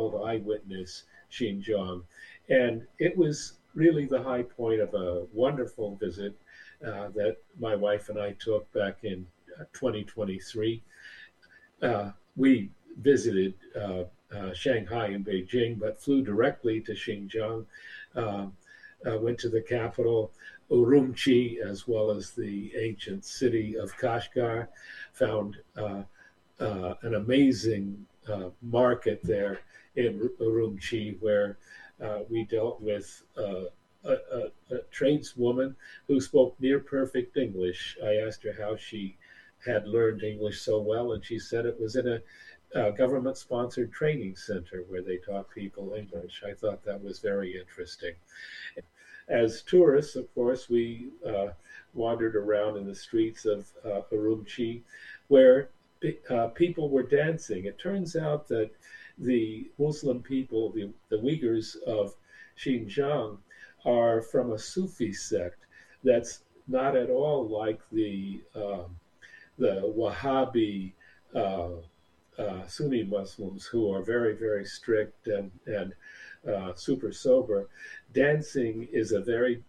called Eyewitness Xinjiang. And it was really the high point of a wonderful visit that my wife and I took back in 2023. We visited Shanghai and Beijing, but flew directly to Xinjiang, uh, went to the capital, Urumqi, as well as the ancient city of Kashgar, found an amazing market there in Urumqi where we dealt with a tradeswoman who spoke near perfect English. I asked her how she had learned English so well, and she said it was in a government sponsored training center where they taught people English. I thought that was very interesting. As tourists, of course, we wandered around in the streets of Urumqi where people were dancing. It turns out that the Muslim people, the Uyghurs of Xinjiang, are from a Sufi sect that's not at all like the Wahhabi uh, Sunni Muslims, who are very, very strict and super sober. Dancing is a very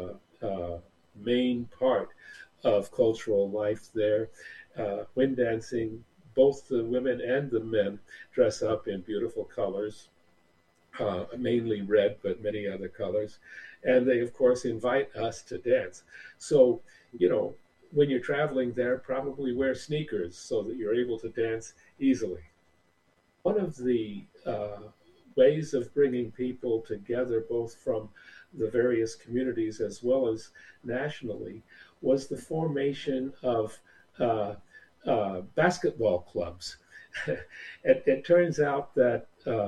main part of cultural life there. When dancing, both the women and the men dress up in beautiful colors, mainly red, but many other colors. And they, of course, invite us to dance. So, you know, when you're traveling there, probably wear sneakers so that you're able to dance easily. One of the ways of bringing people together, both from the various communities as well as nationally, was the formation of uh, basketball clubs. It turns out that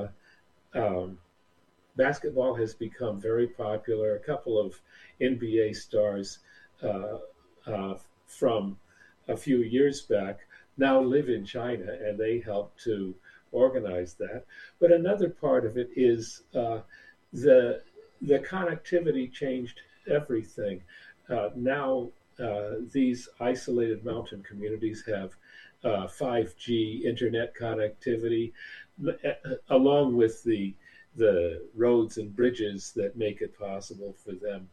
um, basketball has become very popular. A couple of NBA stars uh, from a few years back now live in China, and they help to organize that. But another part of it is the the connectivity changed everything. Now these isolated mountain communities have 5G internet connectivity, along with the roads and bridges that make it possible for them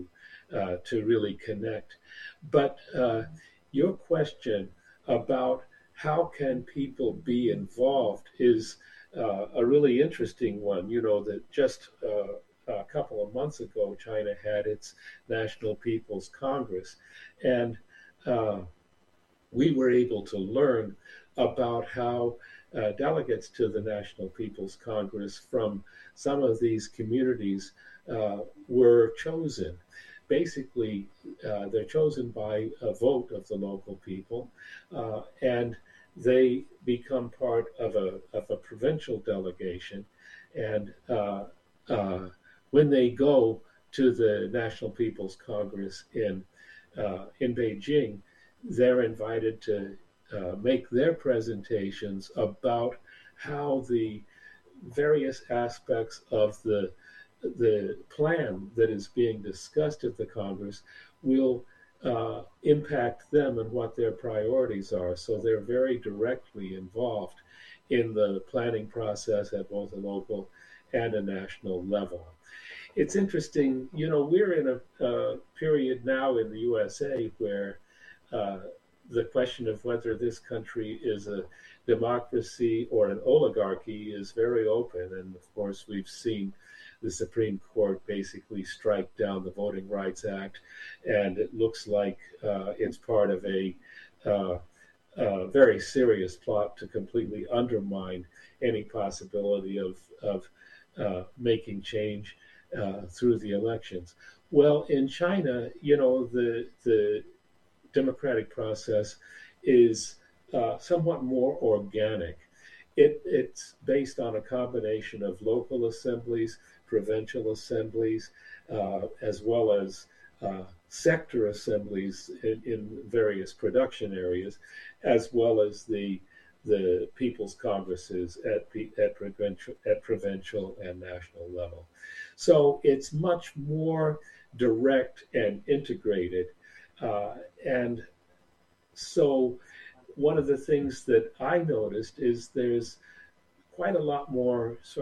to really connect. But your question about how can people be involved is a really interesting one. You know that just a couple of months ago, China had its National People's Congress, and uh, we were able to learn about how delegates to the National People's Congress from some of these communities were chosen. Basically, they're chosen by a vote of the local people, and they become part of a provincial delegation. And uh, when they go to the National People's Congress in Beijing, they're invited to make their presentations about how the various aspects of the plan that is being discussed at the Congress will impact them and what their priorities are. So they're very directly involved in the planning process at both a local and a national level. It's interesting, you know, we're in a period now in the USA where uh, the question of whether this country is a democracy or an oligarchy is very open. And of course, we've seen the Supreme Court basically strike down the Voting Rights Act, and it looks like it's part of uh, a very serious plot to completely undermine any possibility of making change through the elections. Well, in China, you know, the democratic process is somewhat more organic. It's based on a combination of local assemblies, provincial assemblies, as well as sector assemblies in various production areas, as well as the people's congresses at provincial and national level. So it's much more direct and integrated. And so one of the things that I noticed is there's quite a lot more sort